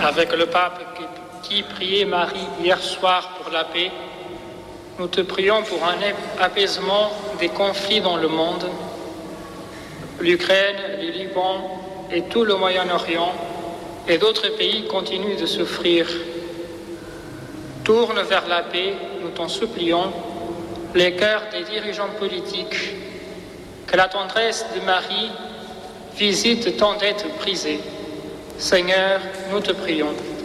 Avec le pape qui priait Marie hier soir pour la paix, nous te prions pour un apaisement des conflits dans le monde. L'Ukraine, le Liban et tout le Moyen-Orient et d'autres pays continuent de souffrir. Tourne vers la paix, nous t'en supplions, les cœurs des dirigeants politiques. Que la tendresse de Marie visite tant d'êtres brisés. Seigneur, nous te prions.